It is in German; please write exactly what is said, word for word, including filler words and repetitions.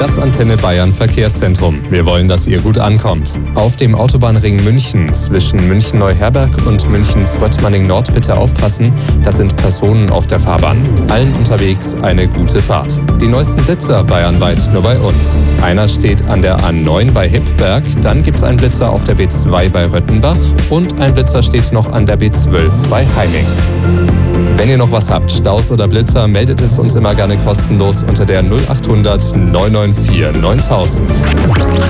Das Antenne Bayern Verkehrszentrum. Wir wollen, dass ihr gut ankommt. Auf dem Autobahnring München zwischen München-Neuherberg und München-Fröttmanning-Nord bitte aufpassen, da sind Personen auf der Fahrbahn. Allen unterwegs eine gute Fahrt. Die neuesten Blitzer bayernweit nur bei uns. Einer steht an der A neun bei Hippberg, dann gibt's einen Blitzer auf der B zwei bei Röttenbach und ein Blitzer steht noch an der B zwölf bei Heiming. Wenn ihr noch was habt, Staus oder Blitzer, meldet es uns immer gerne kostenlos unter der null achthundert neun neun vier neuntausend.